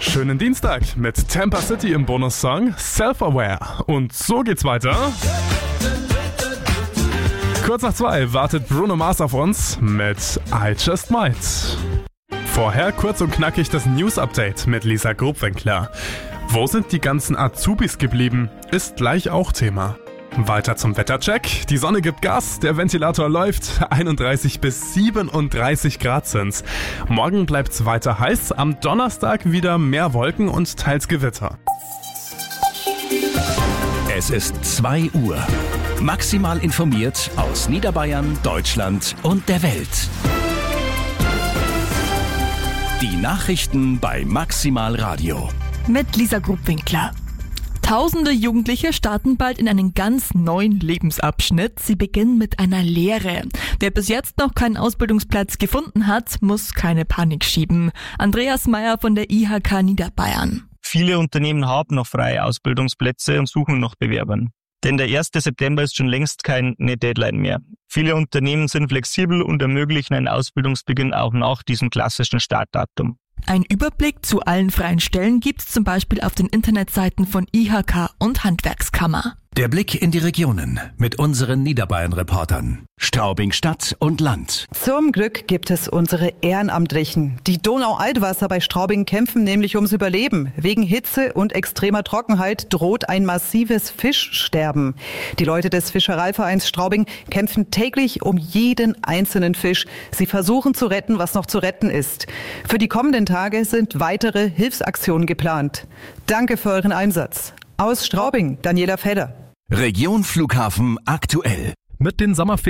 Schönen Dienstag mit Tampa City im Bonussong Self-Aware. Und so geht's weiter. Kurz nach 2 wartet Bruno Mars auf uns mit I Just Might. Vorher kurz und knackig das News-Update mit Lisa Grobwinkler. Wo sind die ganzen Azubis geblieben? Ist gleich auch Thema. Weiter zum Wettercheck. Die Sonne gibt Gas, der Ventilator läuft. 31 bis 37 Grad sind's. Morgen bleibt's weiter heiß, am Donnerstag wieder mehr Wolken und teils Gewitter. Es ist 2 Uhr. Maximal informiert aus Niederbayern, Deutschland und der Welt. Die Nachrichten bei Maximal Radio. Mit Lisa Grubwinkler. Tausende Jugendliche starten bald in einen ganz neuen Lebensabschnitt. Sie beginnen mit einer Lehre. Wer bis jetzt noch keinen Ausbildungsplatz gefunden hat, muss keine Panik schieben. Andreas Meyer von der IHK Niederbayern. Viele Unternehmen haben noch freie Ausbildungsplätze und suchen nach Bewerbern. Denn der 1. September ist schon längst keine Deadline mehr. Viele Unternehmen sind flexibel und ermöglichen einen Ausbildungsbeginn auch nach diesem klassischen Startdatum. Ein Überblick zu allen freien Stellen gibt's zum Beispiel auf den Internetseiten von IHK und Handwerkskammer. Der Blick in die Regionen mit unseren Niederbayern-Reportern. Straubing Stadt und Land. Zum Glück gibt es unsere Ehrenamtlichen. Die Donau-Altwasser bei Straubing kämpfen nämlich ums Überleben. Wegen Hitze und extremer Trockenheit droht ein massives Fischsterben. Die Leute des Fischereivereins Straubing kämpfen täglich um jeden einzelnen Fisch. Sie versuchen zu retten, was noch zu retten ist. Für die kommenden Tage sind weitere Hilfsaktionen geplant. Danke für euren Einsatz. Aus Straubing, Daniela Fedder. Region Flughafen aktuell. Mit den Sommerferien